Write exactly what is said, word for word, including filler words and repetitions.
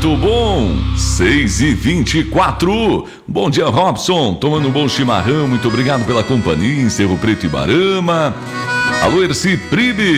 Muito bom, seis e vinte e quatro. Bom dia, Robson, tomando um bom chimarrão, muito obrigado pela companhia em Cerro Preto e Barama. Alô, Erci Pribe.